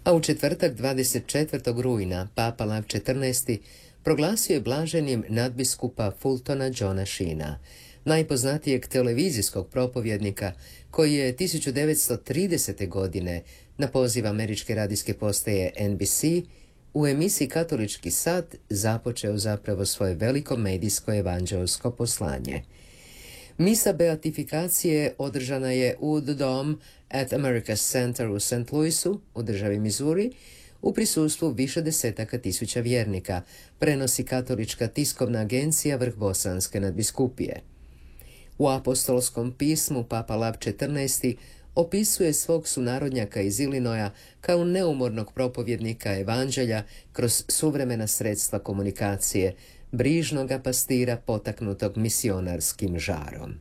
A u četvrtak 24. rujna Papa Lav XIV. Proglasio je blaženim nadbiskupa Fultona Johna Sheena, najpoznatijeg televizijskog propovjednika koji je 1930. godine na poziv američke radijske postaje NBC u emisiji Katolički sat započeo zapravo svoje veliko medijsko evanđeosko poslanje. Misa beatifikacije održana je u The Dome at America's Center u St. Louisu u državi Missouri u prisustvu više desetaka tisuća vjernika, prenosi Katolička tiskovna agencija Vrh Bosanske nadbiskupije. U apostolskom pismu Papa Lav XIV. Opisuje svog sunarodnjaka iz Ilinoja kao neumornog propovjednika evanđelja kroz suvremena sredstva komunikacije, brižnoga pastira potaknutog misionarskim žarom.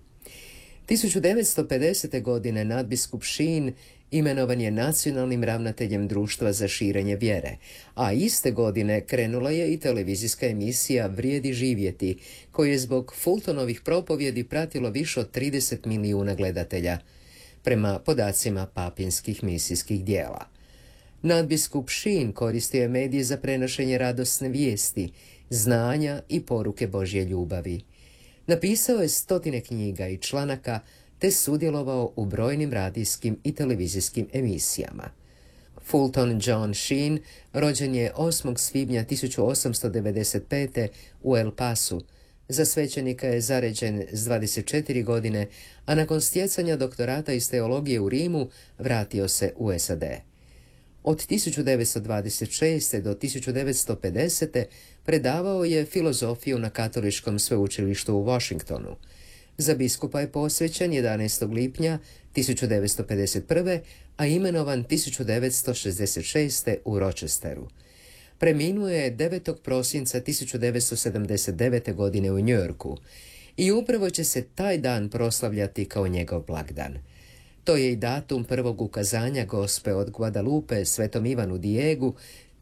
1950. godine nadbiskup Sheen imenovan je nacionalnim ravnateljem Društva za širenje vjere, a iste godine krenula je i televizijska emisija Vrijedi živjeti, koju je zbog Fultonovih propovjedi pratilo više od 30 milijuna gledatelja, prema podacima papinskih misijskih dijela. Nadbiskup Sheen koristio je medije za prenošenje radosne vijesti, znanja i poruke Božje ljubavi. Napisao je stotine knjiga i članaka te sudjelovao u brojnim radijskim i televizijskim emisijama. Fulton John Sheen rođen je 8. svibnja 1895. u El Pasu. Za svećenika je zaređen s 24 godine, a nakon stjecanja doktorata iz teologije u Rimu vratio se u SAD. Od 1926. do 1950. predavao je filozofiju na Katoličkom sveučilištu u Washingtonu. Za biskupa je posvećen 11. lipnja 1951. a imenovan 1966. u Rochesteru. Preminuo je 9. prosinca 1979. godine u Njujorku i upravo će se taj dan proslavljati kao njegov blagdan. To je i datum prvog ukazanja Gospe od Guadalupe Svetom Ivanu Diegu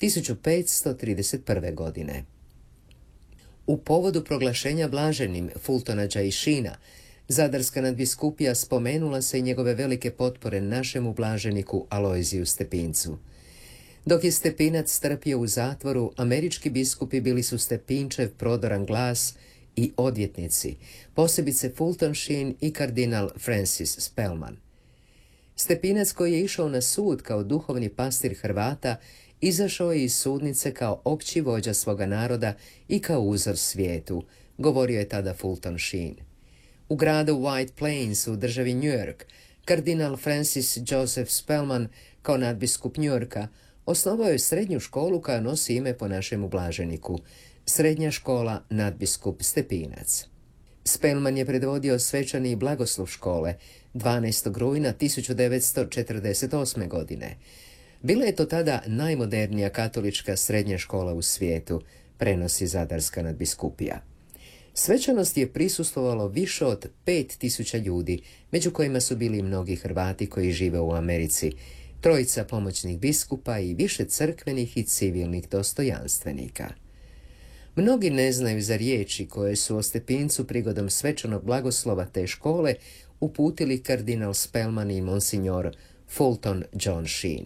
1531. godine. U povodu proglašenja blaženim Fultonađa i Sheena, Zadarska nadbiskupija spomenula se i njegove velike potpore našemu blaženiku Alojziju Stepincu. Dok je Stepinac strpio u zatvoru, američki biskupi bili su Stepinčev prodoran glas i odvjetnici, posebice Fulton Sheen i kardinal Francis Spellman. Stepinac, koji je išao na sud kao duhovni pastir Hrvata, izašao je iz sudnice kao opći vođa svoga naroda i kao uzor svijetu, govorio je tada Fulton Sheen. U gradu White Plains u državi New York, kardinal Francis Joseph Spellman, kao nadbiskup New Yorka, osnovao je srednju školu koja nosi ime po našemu blaženiku, Srednja škola nadbiskup Stepinac. Spellman je predvodio svečani blagoslov škole 12. rujna 1948. godine. Bila je to tada najmodernija katolička srednja škola u svijetu, prenosi Zadarska nadbiskupija. Svečanosti je prisustvovalo više od 5.000 ljudi, među kojima su bili mnogi Hrvati koji žive u Americi, trojica pomoćnih biskupa i više crkvenih i civilnih dostojanstvenika. Mnogi ne znaju za riječi koje su o Stepincu prigodom svečanog blagoslova te škole uputili kardinal Spellman i monsignor Fulton John Sheen.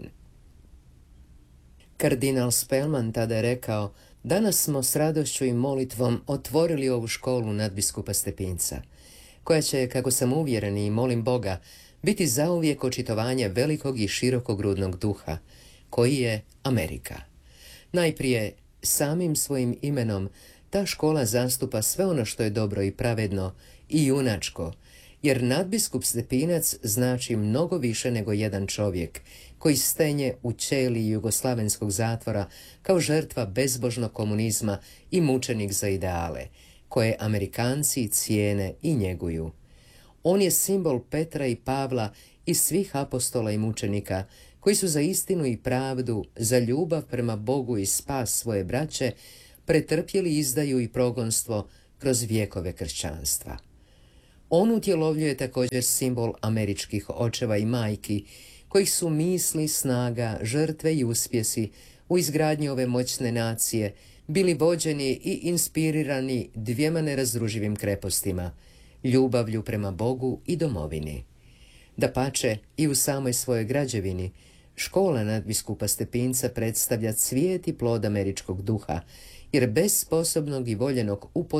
Kardinal Spellman tada je rekao: danas smo s radošću i molitvom otvorili ovu školu nadbiskupa Stepinca, koja će, kako sam uvjeren i molim Boga, biti zauvijek očitovanje velikog i širokogrudnog duha, koji je Amerika. Najprije, samim svojim imenom, ta škola zastupa sve ono što je dobro i pravedno i junačko, jer nadbiskup Stepinac znači mnogo više nego jedan čovjek koji stenje u ćeliji jugoslavenskog zatvora kao žrtva bezbožnog komunizma i mučenik za ideale, koje Amerikanci cijene i njeguju. On je simbol Petra i Pavla i svih apostola i mučenika koji su za istinu i pravdu, za ljubav prema Bogu i spas svoje braće pretrpjeli izdaju i progonstvo kroz vjekove kršćanstva. On utjelovljuje također simbol američkih očeva i majki, kojih su misli, snaga, žrtve i uspjesi u izgradnji ove moćne nacije bili vođeni i inspirirani dvijema nerazdruživim krepostima, ljubavlju prema Bogu i domovini. Dapače, i u samoj svojoj građevini, Škola nadbiskupa Stepinca predstavlja cvijet i plod američkog duha, jer bez sposobnog i voljenog